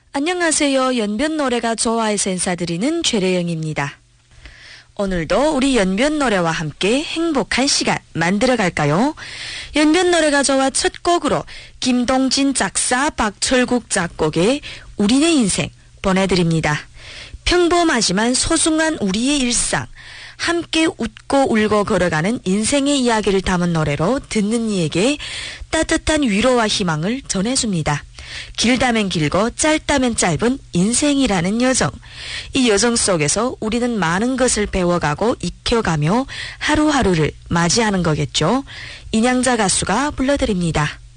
안녕하세요. 연변 노래가 좋아해서 인사드리는 최래영입니다. 오늘도 우리 연변 노래와 함께 행복한 시간 만들어 갈까요? 연변 노래가 좋아 첫 곡으로 김동진 작사 박철국 작곡의 우리네 인생 보내드립니다. 평범하지만 소중한 우리의 일상, 함께 웃고 울고 걸어가는 인생의 이야기를 담은 노래로 듣는 이에게 따뜻한 위로와 희망을 전해줍니다. 길다면 길고 짧다면 짧은 인생이라는 여정. 이 여정 속에서 우리는 많은 것을 배워가고 익혀가며 하루하루를 맞이하는 거겠죠. 인양자 가수가 불러드립니다.